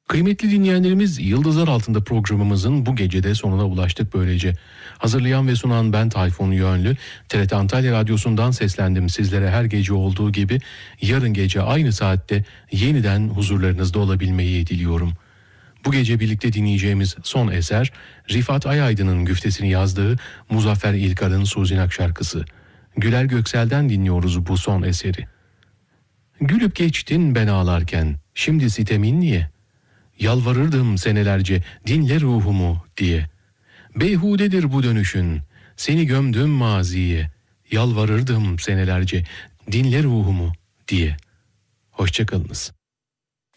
Kıymetli dinleyenlerimiz, Yıldızlar Altında programımızın bu gecede sonuna ulaştık böylece. Hazırlayan ve sunan ben Tayfun Yönlü. TRT Antalya Radyosu'ndan seslendim sizlere her gece olduğu gibi. Yarın gece aynı saatte yeniden huzurlarınızda olabilmeyi diliyorum. Bu gece birlikte dinleyeceğimiz son eser, Rifat Ayaydın'ın güftesini yazdığı Muzaffer İlkar'ın Suzinak şarkısı. Güler Göksel'den dinliyoruz bu son eseri. Gülüp geçtin ben ağlarken, şimdi sitemin niye? Yalvarırdım senelerce, dinle ruhumu diye. Beyhudedir bu dönüşün, seni gömdüm maziye. Yalvarırdım senelerce, dinle ruhumu diye. Hoşça kalınız.